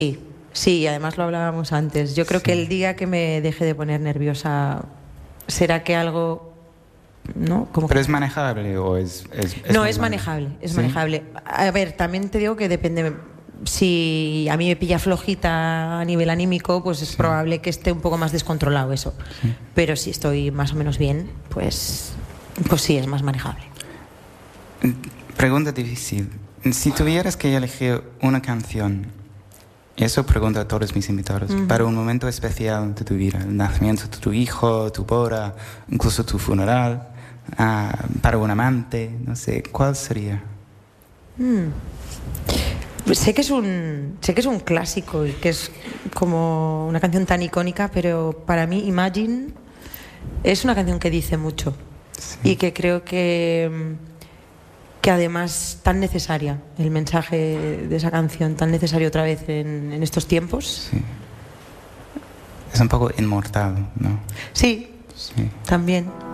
Sí, sí, además lo hablábamos antes. Yo creo que el día que me deje de poner nerviosa, ¿será que algo, no? Como ¿Pero que... es manejable o es No, muy es malo? manejable, es ¿Sí? manejable. A ver, también te digo que depende. Si a mí me pilla flojita a nivel anímico, pues es probable que esté un poco más descontrolado eso. Sí. Pero si estoy más o menos bien, pues sí, es más manejable. Pregunta difícil. Si tuvieras que elegir una canción, eso pregunto a todos mis invitados, para un momento especial de tu vida, el nacimiento de tu hijo, tu boda, incluso tu funeral, para un amante, no sé, ¿cuál sería? Sé que es un clásico y que es como una canción tan icónica, pero para mí Imagine es una canción que dice mucho y que creo que además tan necesaria, el mensaje de esa canción, tan necesario otra vez en estos tiempos. Sí. Es un poco inmortal, ¿no? Sí, Sí. también.